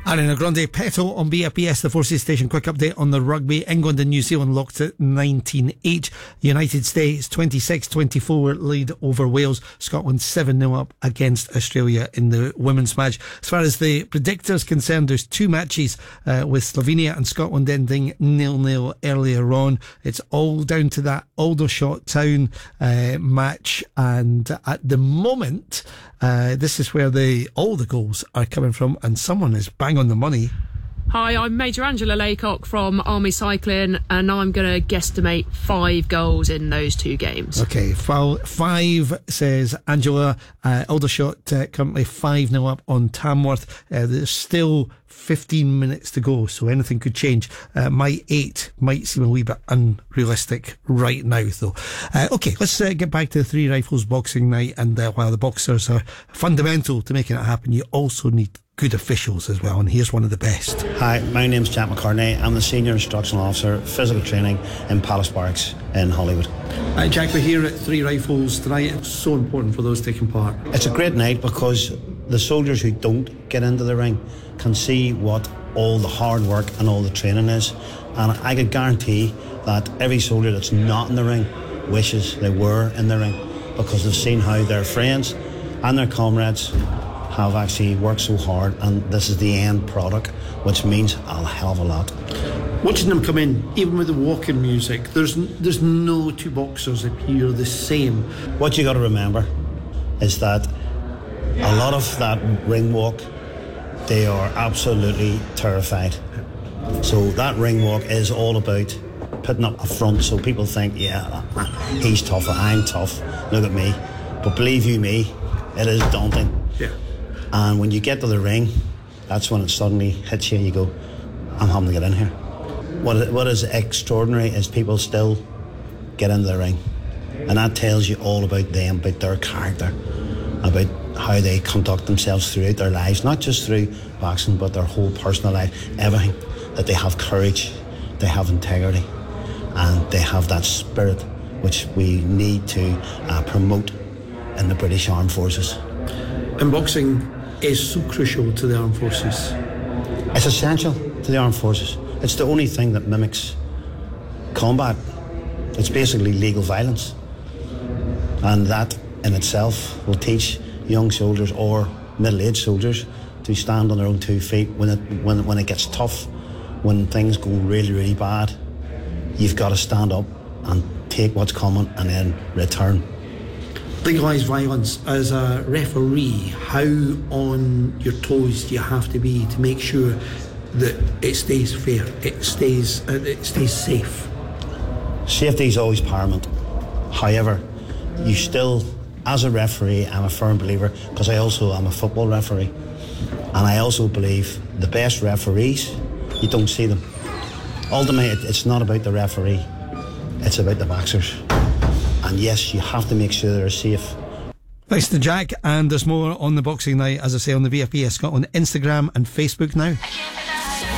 Ariana Grande, Petal on BFBS, the Forces Station. Quick update on the rugby. England and New Zealand locked at 19-8. United States 26-24 lead over Wales. Scotland 7-0 up against Australia in the women's match. As far as the predictors concerned, there's two matches with Slovenia and Scotland ending 0-0 earlier on. It's all down to that Aldershot Town match, and at the moment this is where all the goals are coming from, and someone is bang on the money. Hi, I'm Major Angela Laycock from Army Cycling, and I'm going to guesstimate 5 goals in those 2 games. Okay, 5 says Angela. Aldershot currently 5-0 up on Tamworth. There's still 15 minutes to go, so anything could change. My 8 might seem a wee bit unrealistic right now, though. Okay, let's get back to the Three Rifles boxing night, and while the boxers are fundamental to making it happen, you also need good officials as well, and here's one of the best. Hi, my name's Jack McCartney. I'm the Senior Instructional Officer, Physical Training in Palace Barracks in Hollywood. Hi Jack, we're here at Three Rifles tonight. It's so important for those taking part. It's a great night because the soldiers who don't get into the ring can see what all the hard work and all the training is, and I can guarantee that every soldier that's not in the ring wishes they were in the ring, because they've seen how their friends and their comrades have actually worked so hard, and this is the end product, which means a hell of a lot. Watching them come in, even with the walking music, there's no two boxers appear the same. What you got to remember is that a lot of that ring walk, they are absolutely terrified. So that ring walk is all about putting up a front, so people think, yeah, he's tough, I'm tough, look at me. But believe you me, it is daunting. Yeah. And when you get to the ring, that's when it suddenly hits you. You go, I'm having to get in here. What is extraordinary is people still get into the ring, and that tells you all about them, about their character, about how they conduct themselves throughout their lives, not just through boxing, but their whole personal life, everything. That they have courage, they have integrity, and they have that spirit which we need to promote in the British Armed Forces. And boxing is so crucial to the armed forces. It's essential to the armed forces. It's the only thing that mimics combat. It's basically legal violence, and that in itself will teach young soldiers or middle-aged soldiers to stand on their own 2 feet when it gets tough, when things go really, really bad. You've got to stand up and take what's coming and then return. Legalised violence. As a referee, how on your toes do you have to be to make sure that it stays fair, it stays safe? Safety is always paramount. However, you still, as a referee, I'm a firm believer, because I also am a football referee, and I also believe the best referees, you don't see them. Ultimately, it's not about the referee, it's about the boxers. And yes, you have to make sure they're safe. Thanks to Jack, and there's more on the boxing night, as I say, on the VFBS Scotland Instagram and Facebook now.